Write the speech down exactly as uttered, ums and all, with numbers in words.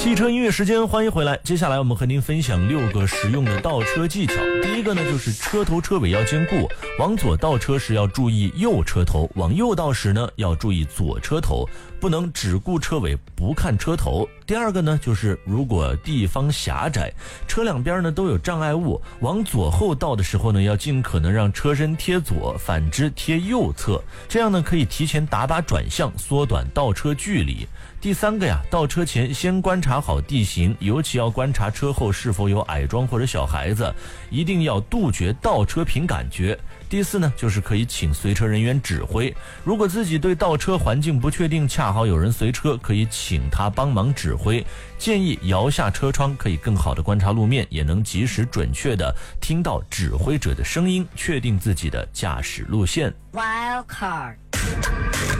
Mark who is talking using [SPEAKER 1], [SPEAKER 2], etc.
[SPEAKER 1] 汽车音乐时间，欢迎回来。接下来我们和您分享六个实用的倒车技巧。第一个呢，就是车头车尾要兼顾，往左倒车时要注意右车头，往右倒时呢要注意左车头，不能只顾车尾不看车头。第二个呢，就是如果地方狭窄，车两边呢都有障碍物，往左后倒的时候呢，要尽可能让车身贴左，反之贴右侧，这样呢可以提前打把转向，缩短倒车距离。第三个呀，倒车前先观察好地形，尤其要观察车后是否有矮桩或者小孩子，一定要杜绝倒车凭感觉。第四呢，就是可以请随车人员指挥，如果自己对倒车环境不确定，恰好有人随车，可以请他帮忙指挥。建议摇下车窗，可以更好的观察路面，也能及时准确的听到指挥者的声音，确定自己的驾驶路线。
[SPEAKER 2] Wild card。